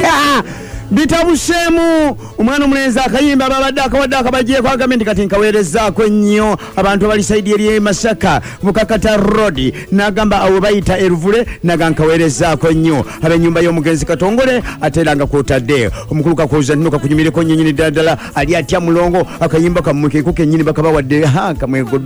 Bitabushemu umwana omulenzi akayimba babadde akawadde akabagyeko agambye kati nkaweerezaako ennyo abantu abalisaidi eri Masaka Bukakata Road n'agamba awo bayita Eruvule naga nkaweerezaako nnyo ab'ennyumba y'omugenzi Katongole ateeranga kwotadde omukulu Kakoza nnuka kunyumireko nnyinyi ddala ali atya mulongo akayimba kamukeko kennyini bakabawadde kamwego